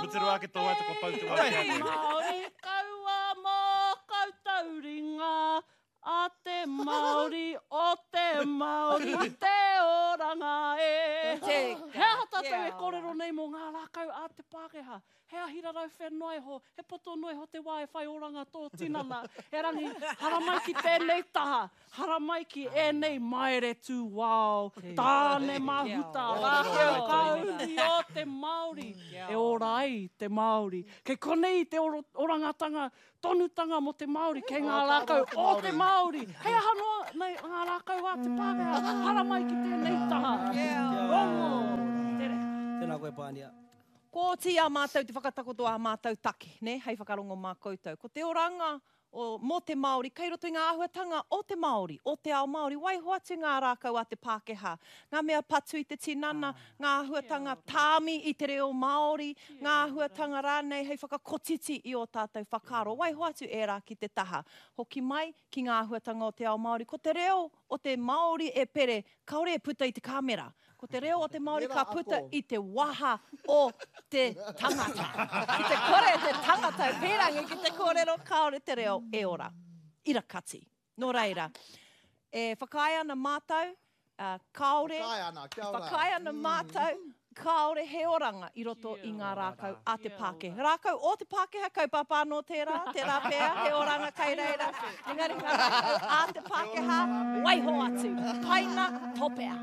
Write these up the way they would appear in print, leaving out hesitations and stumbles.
Mutiru ake tō wai toko pautu ake. Māori kaua mō kautauringa, a te Māori o te Māori te oranga e. Hea tātou e kōrero nei mō ngā rākau a te Pākehā. Hea hirarau whenua ho, he poto noi ho te wae whai oranga tō tinana. He rangi, hara mai ki tēnei taha, hara mai ki e nei maere tū wao. Tāne mahuta, rākau kauri o te Māori. E ora ai te Māori. Kei konei te orangatanga, tonutanga mo te Māori, kei ngā rākau o te Māori. Hea hanoa nei ngā rākau a te Pākehā, hara mai ki tēnei taha. Rongo! Tēnā koe Pānia. Ko ti a mātou te whakatakotoa a mātou take, ne? Hei whakarongo mā koutou. Ko te oranga mō te Māori, kei roto i ngā ahuatanga o te Māori, o te ao Māori, wai hoatu ngā rākau a te Pākehā. Ngā mea patu i te tinana, ngā ahuatanga tāmi i te reo Māori, ngā ahuatanga rānei, hei whakakotiti i o tātou whakaro. Wai hoatu e rā ki te taha. Hoki mai ki ngā ahuatanga o te ao Māori. Ko te reo o te Māori e pere, kaore e puta i te kamera. Ko te reo o te Māori ka puta i te waha o te tangata. Ki te kore te tangata, pērangi ki te kōrero, kaore te reo e ora. Ira kati. Nō reira. E whakai ana mātou, kaore, whakai ana mātou, kaore he oranga i roto i ngā rākau a te Pākehā. Rākau o te Pākehā, kaupapa no tērā pēr, he oranga kai reira. Engari ngā rākau a te Pākehā, waiho atu, paina topea.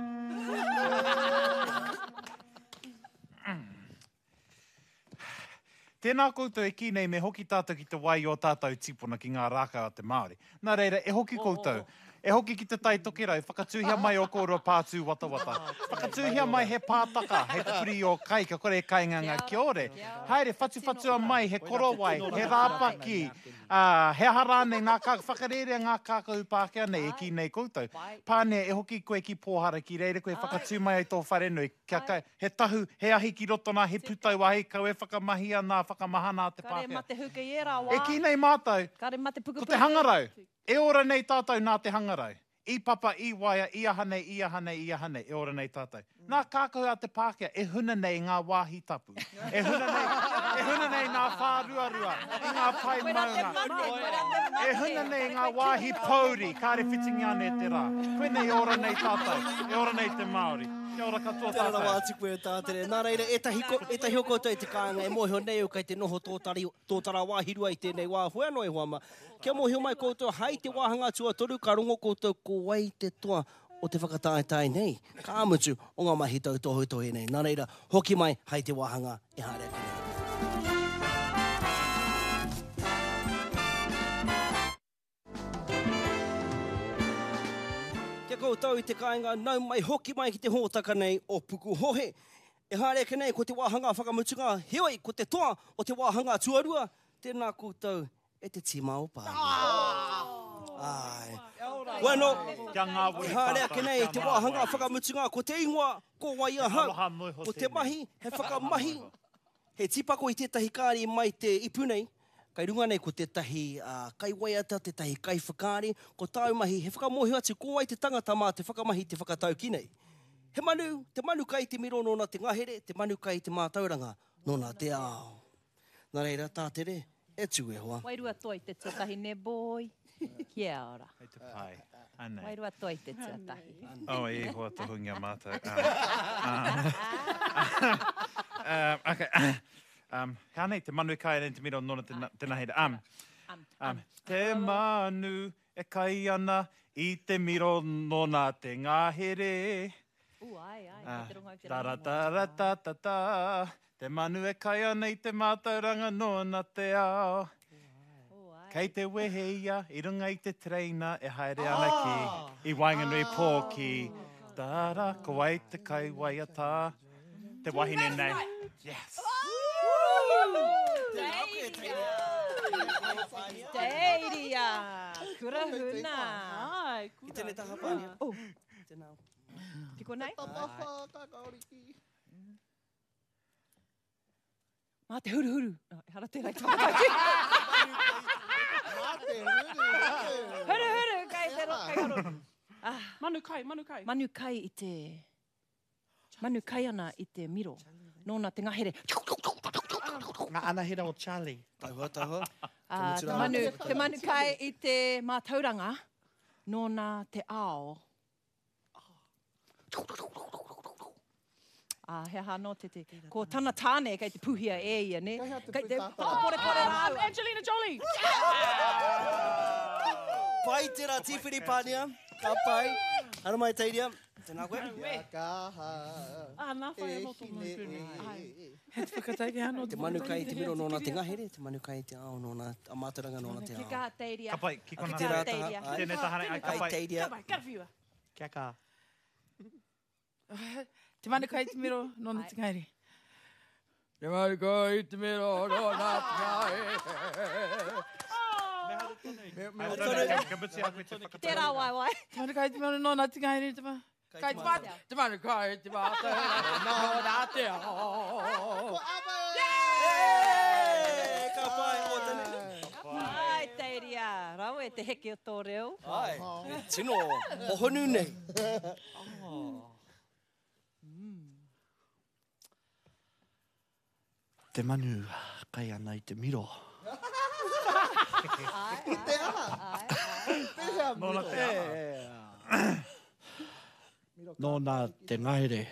Tēnā koutou e ki nei me hoki tātou ki te wai o tātou tipuna ki ngā rākau a te Māori. Nā reira, e hoki koutou. E hoki ki te tai tokerau, whakatūhia mai o kōrua pātū watawata. Whakatūhia mai he pātaka, he puri o kai, ka kore e kainganga kia ore. Haere, whatu mai, he korowai, he rāpaki, he harane, whakarere ngā kākau Pākehā nei, e ki nei koutou. Pānea, e hoki koe ki pōhara ki reire, koe whakatū mai ai tō wharenui. He tahu, he ahi ki rotona, he putau ahi, kau e whakamahi ana, whakamahana a te Pākehā. Kare mate huka i era wā. E ki nei mātou, Kare mate puku ko te hangarau. E ora nei tātou nā te hangarau. I papa, i waia, i ahane, i ahane, i ahane. E ora nei tātou. Nā kākau a te Pākehā, e huna nei ngā wāhi tapu. E huna nei ngā whāruarua, i ngā pai maunga. E huna nei ngā wāhi pauri, kāre whitingi ane te rā. Koe nei ora nei tātou, e ora nei te Māori. Kia ora katoa tātou. Tēnā wā tiku e tātere. Nā reira, e tahi o koutou i te kāinga, e mōhio nei o kai te noho tōtara wāhirua i tēnei wā whuanoi huama. Kia mōhio mai koutou, hei te wāhanga tua toru, ka rongo koutou ko wai te toa o te whakataetai nei. Ka amutu o ngā mahi tau tohu nei. Nā reira, hoki mai, hei te wāhanga e haere ake nei. Kia koutou i te kāinga, nau mai hoki mai ki te hōtaka nei o Puku Hohe. E haere ake nei, ko te wāhanga whakamutunga, heoi, ko te toa o te wāhanga tuarua, tēnā koutou e te tīmao Pāngia. Ai. Bueno, e haere ake nei, te wāhanga whakamutunga, ko te ingoa, ko wai ahau, ko te mahi, he whakamahi, he tipako i tētahi kāri mai te ipunei, kai runga nei ko tētahi kai waiata, tētahi kai whakaari, ko tāu mahi, he whakamohi atu, ko wai te tangata mā te whakamahi te whakatau ki nei. He manu, te manu kai te miro nōna te ngahere, te manu kai te mātauranga nōna te ao. Nā reira, tātere, e tū e hoa. Wairua toi te tuatahi ne boi. Kia ora. Hei te pai. Anei. Wairua toi te tuatahi. Oh, e hoa tohungia mātou. Okay. Hea nei, te manu e kai nei te miro nōna tēnā heira. Te manu e kai ana i te miro nōna te ngahere. Ai, te ronga te Tara tara ta ta ta. Te manu e kai ana i te mātauranga nōna te ao. Kei te weheia, i runga i te treina, e haere ana ki. I Wainganui Pōki. Tara, ko wai te kai waiata. Te wahine nei. Yes. Teiria! Kura huna! Ai, I tēnei taha Pāngia. Tēnā. Tiko nei? Mā te huru huru. Hara tērai tāpaki. Huru huru, kai te rokai. Manu kai, manu kai. Manu kai i te... Manu kai ana i te miro. Nōna te ngahere. Ngā anahera o Charlie. Taihua, taihua. Te manu kai I te mātauranga, nōna te ao. He hano te. Ko tana tāne kei te puhia e ia, ne? Kei te pore rāua. Angelina Jolie! Pai tērā tīwhiri pānia. Ka pai. Ara mai teiria. Tēnā koe. Nā whai roto nui pūni. He te whakatairi anō. Te manu kai te miro nōna te ngahere. Te manu kai te ao nōna. A mātaranga nōna te Ki ao. kā teiria. Ka pai, ki kona. Ki kā teiria. Tēnei tahane, ai ka Ai pai. teiria. Ka pai, kara whiua. Kia kā. Te manu kai te miro, nōna te ngairi. Te manu kai te miro, nōna te ngairi. Ka buti aku te whakatauri. Tērā wai. Te manu kai te miro, nōna te ngairi. Kai te mata. Te manu kai te mata. Nōna te ao. Ka pai o tēne. Ai, teiria. Rau e te heke o tō reo. Ai, tino, hohonu nei. Te manu kai ana I te miro. Nōna te ao. Nōna te ngahere.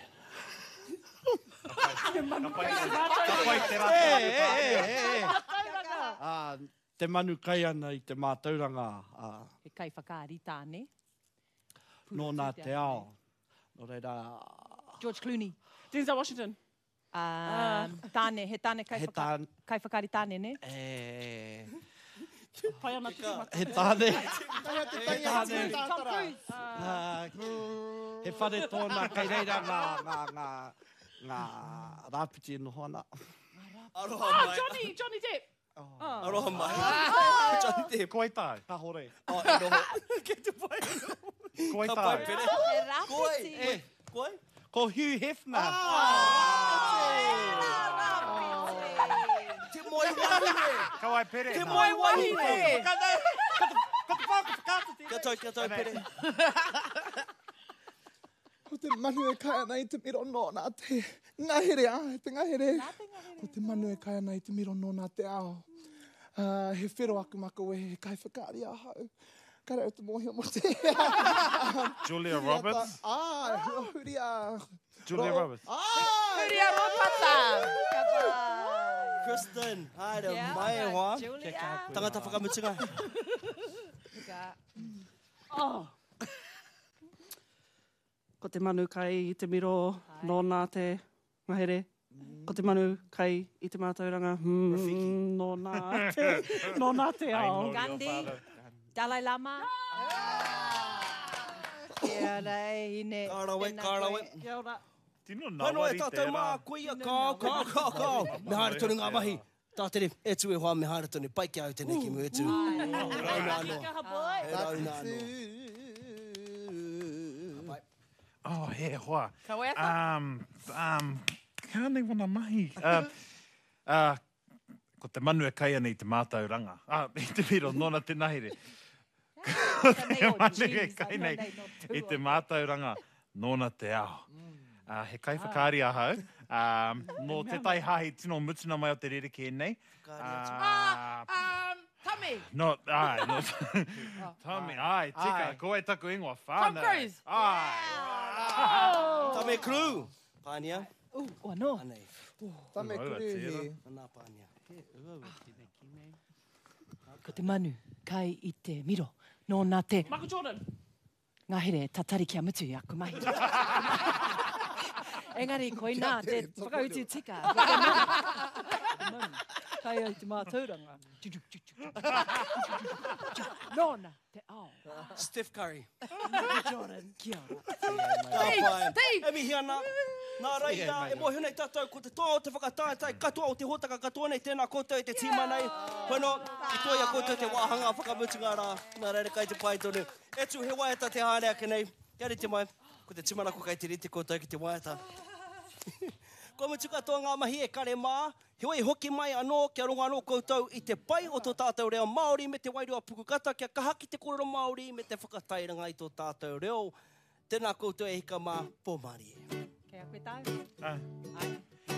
Ka pai te rata. Te manu kai ana I te mātauranga. He kai whakaari tāne. Nōna te ao. Nō reira... George Clooney. Denzel Washington. Tāne, he tāne kai whakaari tāne, ne? Pai ana te mata. He tāne. Tom Cruise. He whare tōna kai reira ngā rāpiti no hoana. Aroha mai. Johnny Depp. Aroha mai. Johnny Depp. Koe tai. Ka hore. Oh, e noho. Kei te pai. Koe Ka pai tai. pere. He rāpiti. Koe. Koe. Ko Hugh Hefner. Te moi wahine. Ka wai pere. Te moi wahine. Ka Kia tau pere. Ko te manu e kai ana I te miro nōna te ngahere te ngahere. Ko te manu e kai ana I te miro nōna te ao. He whero aku mako e he kai whakaari a hau. Kare o te mōhio mo te. Julia Roberts. Huria. Julia Roberts. Huria Ropata. Ka pai. Kristen. Haere Kia mai e ora, hoa. Julia. Tangata whakamutunga. Oh. Ko te manu kai I te miro, nōna te ngahere. Ko te manu kai I te mātauranga, nōna te ao. Gandhi. Dalai Lama. Kia rei, ine. Kārawe, kārawe. Kia ora. Tino Whanau nawari e tātou mā tērā. kuia, kā. Me haere tonu ngā mahi. Tātere, e tu e hoa me haere tonu. Pai ki au tēnei ki mu e tu. Rauna anō. Kaha boy. E rauna anō. Oh, he hoa. Ka wea Kānei wana mahi. Ko te manu e kai ana I te mātauranga. I te miro, nōna te nahere. Ko te manu e kai nei I te mātauranga, nōna te ao. He kai whakaari a hau. Nō te tai hahi tino mutuna mai o te rereke e nei. Tami. No, ai, no. Tommy, ai, tika, ko e taku ingoa whānau. Tom Cruise. Ai. Tame crew. Pānia. Oh, no. Anei. Tame Ua, kuri tērā. he. Anā pānia. Ko te manu kai I te miro, nōna te Michael Jordan. ngahere tatari kia mutu I aku mahi. Engari, koina te whakautu tika. Kai ai te mātauranga. Nōna te ao. Steph Curry. Jordan, kia ora. Steve! E mihi ana. Nā reira, e mohi nei tātou ko te toa o te whakatātai katoa o te hotaka katoa nei tēnā koutou te tīma nei. Wheno, I toia koutou te wāhanga whakamutunga rā. Nā reira kai te pai tonu. E tu he waiata te hārea ke nei. Kia te mai, ko te timanako kai te rite koutou ki te waiata. Ko mutu katoa ngā mahi e kare mā. Heoi hoki mai anō kia rongo anō koutou I te pai o tō tātou reo Māori me te wairua pukukata. Kia kaha ki te kororo Māori me te whakatairanga I tō tātou reo. Tēnā koutou e hika mā pōmari e. Kei a koe tau. Ai. Ai.